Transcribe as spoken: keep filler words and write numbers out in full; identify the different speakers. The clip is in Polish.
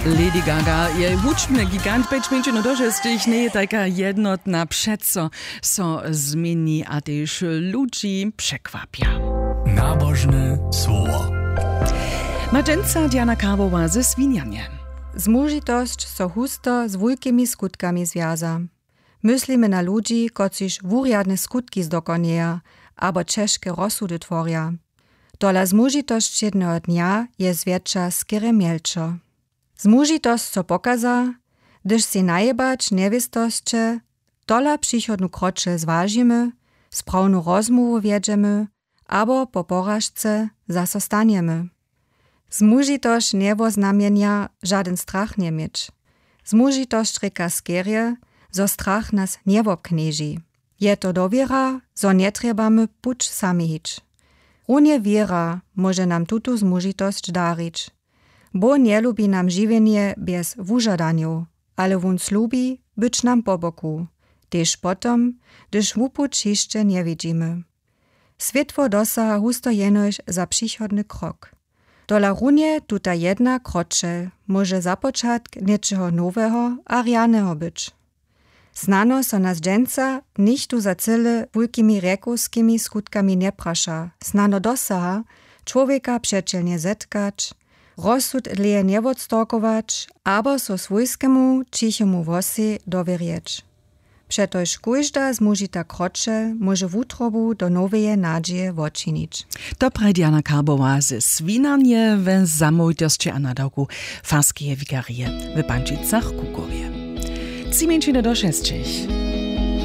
Speaker 1: Lady Gaga je hučny gigant, peč menšino dožestih nie je taka jednotna, přeco so zmieni a tež ludzi překvapia.
Speaker 2: Nabożne słowo.
Speaker 1: Mladženca Diana Karbowa ze Swinianie.
Speaker 3: Zmužitosť so husto s wulkimi skutkami związa. Myslimy na ludzi, kociž wuriadne skutki zdokonieja, abo češke rozsudy tworia. Tola zmužitosť jedného dnia je zwiecza skiery mielčo. Zmužitosť so pokaza, gdyż si najebać niewiestosće, tola przychodnu krocze zważymy, sprawnu rozmowu wiedziemy, abo po porażce zaso staniemy. Zmužitosť niewoznamienia żaden strach nie mieć. Zmužitosť reka skierie, zo strach nas nie wobknieži. Je to dowiera, zo nie trebamy puć sami hić. Runie wiera może nam tutu zmužitosť darić. Bo nie lubi nam żywienie bez wużadaniu, ale wun slubi być nam po boku, tež potom, gdyż wupuć jeszcze nie widzimy. Światło dosaha husto jenoś za przychodny krok. Dola runie tuta jedna krocze może započatk niečeho nowego a rianeho być. Znano so nas dženca nichtu za cyle wulkimi rekovskimi skutkami nie prasza. Znano dosaha człowieka przecielnie zetkać, rozsud dleje nie wodstorkować, abo so swojskemu cichemu wosi dowierjeć. Przetoż kujżda zmužita krocze może wutrobu do noweje nadzieje wočinić.
Speaker 1: Dobra Diana Karbowa ze Swinianie w zamójtości a na dogu farskie wikarie w Pańczycach Kukowie. Trzy minut do sześciu.